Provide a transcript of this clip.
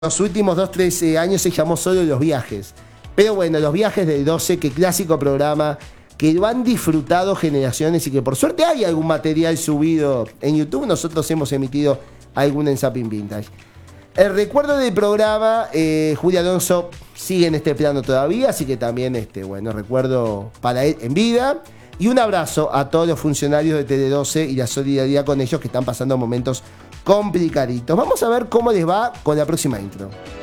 los últimos 2-3 años se llamó solo Los Viajes. Pero bueno, Los Viajes del 12, que clásico programa, que lo han disfrutado generaciones y que por suerte hay algún material subido en YouTube. Nosotros hemos emitido alguna en Zapping Vintage. El recuerdo del programa, Julia Alonso sigue en este plano todavía, así que también, recuerdo para él en vida. Y un abrazo a todos los funcionarios de Tele12 y la solidaridad con ellos que están pasando momentos complicaditos. Vamos a ver cómo les va con la próxima intro.